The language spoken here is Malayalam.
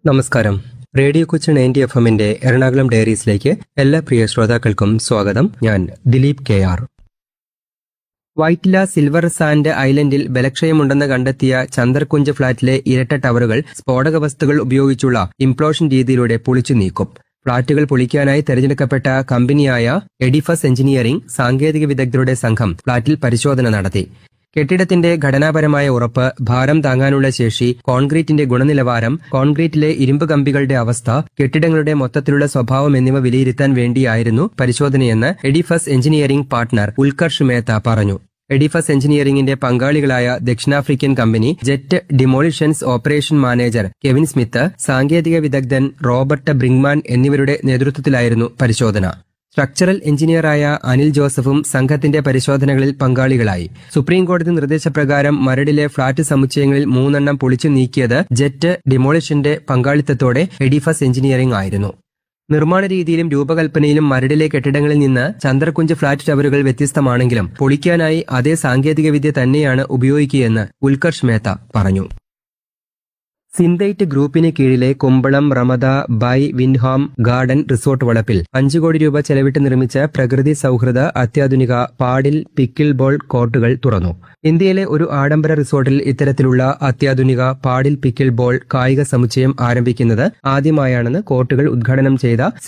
നമസ്കാരം. റേഡിയോ കൊച്ചി 90 FM-ന്റെ എറണാകുളം ഡയറീസിലേക്ക് എല്ലാ പ്രിയ ശ്രോതാക്കൾക്കും സ്വാഗതം. ഞാൻ Dileep KR. Vyttila silver sand ഐലൻഡിൽ ബലക്ഷയമുണ്ടെന്ന് കണ്ടെത്തിയ ചന്ദർകുഞ്ച് ഫ്ളാറ്റിലെ ഇരട്ട ടവറുകൾ സ്ഫോടക വസ്തുക്കൾ ഉപയോഗിച്ചുള്ള ഇംപ്ലോഷൻ രീതിയിലൂടെ പൊളിച്ചു നീക്കും. ഫ്ളാറ്റുകൾ പൊളിക്കാനായി തെരഞ്ഞെടുക്കപ്പെട്ട കമ്പനിയായ എഡിഫസ് എഞ്ചിനീയറിംഗ് സാങ്കേതിക വിദഗ്ധരുടെ സംഘം ഫ്ളാറ്റിൽ പരിശോധന നടത്തി. കെട്ടിടത്തിന്റെ ഘടനാപരമായ ഉറപ്പ്, ഭാരം താങ്ങാനുള്ള ശേഷി, കോൺക്രീറ്റിന്റെ ഗുണനിലവാരം, കോൺക്രീറ്റിലെ ഇരുമ്പ് കമ്പികളുടെ അവസ്ഥ, കെട്ടിടങ്ങളുടെ മൊത്തത്തിലുള്ള സ്വഭാവം എന്നിവ വിലയിരുത്താൻ വേണ്ടിയായിരുന്നു പരിശോധനയെന്ന് എഡിഫസ് എഞ്ചിനീയറിംഗ് പാർട്ണർ ഉൽക്കർഷ് മേത്ത പറഞ്ഞു. എഡിഫസ് എഞ്ചിനീയറിംഗിന്റെ പങ്കാളികളായ ദക്ഷിണാഫ്രിക്കൻ company jet demolitions operation manager Kevin Smith, സാങ്കേതിക വിദഗ്ധൻ റോബർട്ട് ബ്രിങ്മാൻ എന്നിവരുടെ നേതൃത്വത്തിലായിരുന്നു പരിശോധന. സ്ട്രക്ചറൽ എഞ്ചിനീയറായ അനിൽ ജോസഫും സംഘത്തിന്റെ പരിശോധനകളിൽ പങ്കാളികളായി. സുപ്രീംകോടതി നിർദ്ദേശപ്രകാരം മരടിലെ ഫ്ളാറ്റ് സമുച്ചയങ്ങളിൽ 3 പൊളിച്ചു നീക്കിയത് ജെറ്റ് ഡിമോളിഷന്റെ പങ്കാളിത്തത്തോടെ എഡിഫസ് എഞ്ചിനീയറിംഗ് ആയിരുന്നു. നിർമ്മാണ രീതിയിലും രൂപകൽപ്പനയിലും മരടിലെ കെട്ടിടങ്ങളിൽ നിന്ന് ചന്ദർകുഞ്ച് ഫ്ളാറ്റ് ടവറുകൾ വ്യത്യസ്തമാണെങ്കിലും പൊളിക്കാനായി അതേ സാങ്കേതികവിദ്യ തന്നെയാണ് ഉപയോഗിക്കുകയെന്ന് ഉൽക്കർഷ് മേത്ത പറഞ്ഞു. സിന്തൈറ്റ് ഗ്രൂപ്പിന് കീഴിലെ കുമ്പളം റമദ ബൈ വിൻഡ്ഹാം ഗാർഡൻ റിസോർട്ട് വളപ്പിൽ 5 കോടി രൂപ ചെലവിട്ട് നിർമ്മിച്ച പ്രകൃതി സൗഹൃദ അത്യാധുനിക പാഡിൽ പിക്കിൾ ബോൾ കോർട്ടുകൾ തുറന്നു. ഇന്ത്യയിലെ ഒരു ആഡംബര റിസോർട്ടിൽ ഇത്തരത്തിലുള്ള അത്യാധുനിക പാഡിൽ പിക്കിൾ ബോൾ കായിക സമുച്ചയം ആരംഭിക്കുന്നത് ആദ്യമായാണെന്ന് കോർട്ടുകൾ ഉദ്ഘാടനം ചെയ്ത